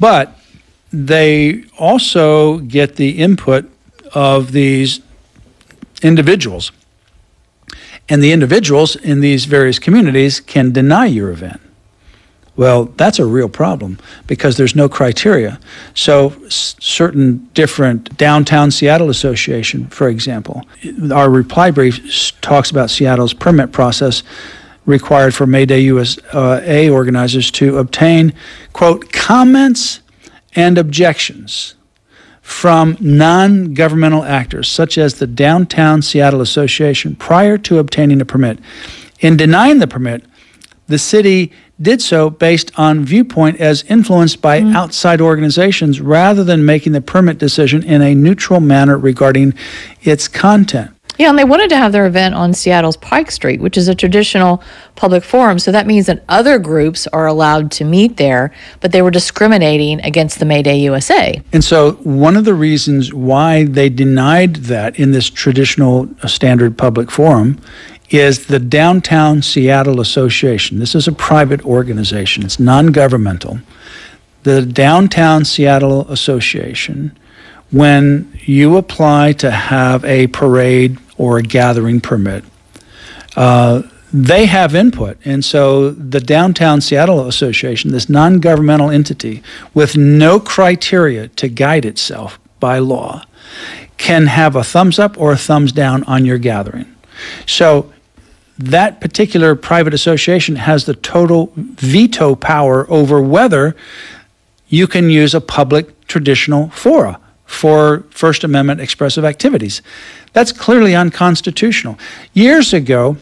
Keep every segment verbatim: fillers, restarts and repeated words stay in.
But they also get the input of these individuals. And the individuals in these various communities can deny your event. Well, that's a real problem because there's no criteria. So s- certain different Downtown Seattle Association, for example, our reply brief s- talks about Seattle's permit process required for May Day U S A organizers to obtain, quote, comments and objections from non-governmental actors, such as the Downtown Seattle Association, prior to obtaining a permit. In denying the permit, the city did so based on viewpoint as influenced by mm. outside organizations rather than making the permit decision in a neutral manner regarding its content. Yeah, and they wanted to have their event on Seattle's Pike Street, which is a traditional public forum. So that means that other groups are allowed to meet there, but they were discriminating against the May Day U S A. And so one of the reasons why they denied that in this traditional uh, standard public forum is the Downtown Seattle Association. This is a private organization. It's non-governmental. The Downtown Seattle Association, when you apply to have a parade or a gathering permit, uh, they have input. And so the Downtown Seattle Association, this non-governmental entity with no criteria to guide itself by law, can have a thumbs up or a thumbs down on your gathering. So that particular private association has the total veto power over whether you can use a public traditional fora for First Amendment expressive activities. That's clearly unconstitutional. Years ago,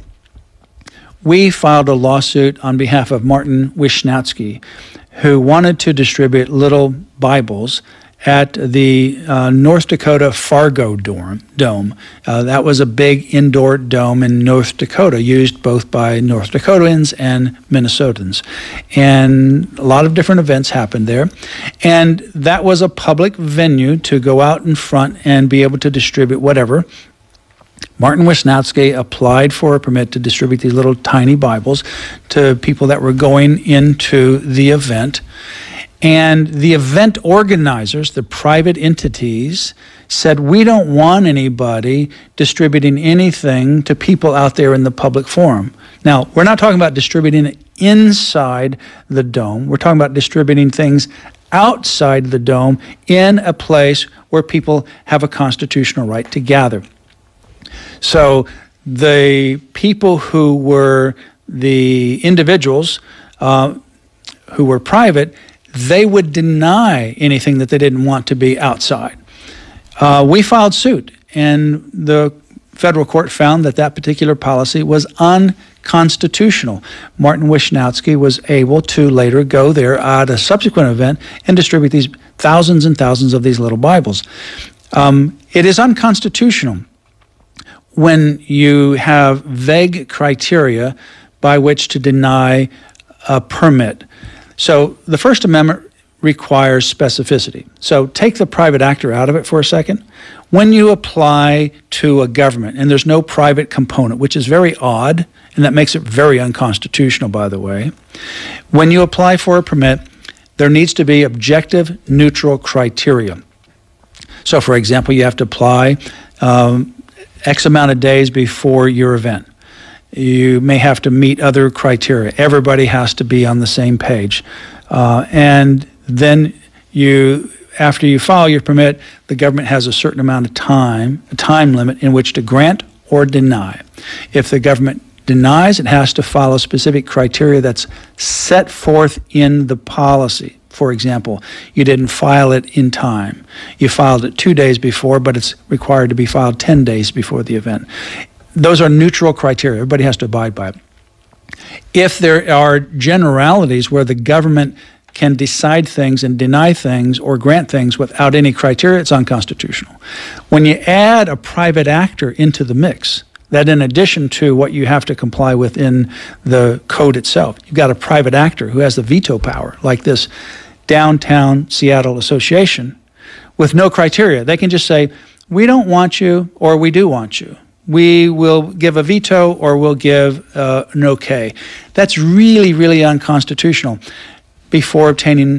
we filed a lawsuit on behalf of Martin Wishnowsky, who wanted to distribute little Bibles at the uh, North Dakota Fargo dorm, Dome. Uh, that was a big indoor dome in North Dakota, used both by North Dakotans and Minnesotans. And a lot of different events happened there. And that was a public venue to go out in front and be able to distribute whatever. Martin Wisnowski applied for a permit to distribute these little tiny Bibles to people that were going into the event. And the event organizers, the private entities, said, we don't want anybody distributing anything to people out there in the public forum. Now, we're not talking about distributing it inside the dome. We're talking about distributing things outside the dome in a place where people have a constitutional right to gather. So the people who were the individuals uh, who were private, they would deny anything that they didn't want to be outside. Uh, we filed suit, and the federal court found that that particular policy was unconstitutional. Martin Wisnowsky was able to later go there at a subsequent event and distribute these thousands and thousands of these little Bibles. Um, it is unconstitutional when you have vague criteria by which to deny a permit. So the First Amendment requires specificity. So take the private actor out of it for a second. When you apply to a government, and there's no private component, which is very odd, and that makes it very unconstitutional, by the way. When you apply for a permit, there needs to be objective, neutral criteria. So, for example, you have to apply um, X amount of days before your event. You may have to meet other criteria. Everybody has to be on the same page. Uh, and then you, after you file your permit, the government has a certain amount of time, a time limit in which to grant or deny. If the government denies, it has to follow specific criteria that's set forth in the policy. For example, you didn't file it in time. You filed it two days before, but it's required to be filed ten days before the event. Those are neutral criteria. Everybody has to abide by it. If there are generalities where the government can decide things and deny things or grant things without any criteria, it's unconstitutional. When you add a private actor into the mix, that in addition to what you have to comply with in the code itself, you've got a private actor who has the veto power, like this Downtown Seattle Association, with no criteria. They can just say, we don't want you, or we do want you. We will give a veto, or we'll give uh, an okay. That's really, really unconstitutional before obtaining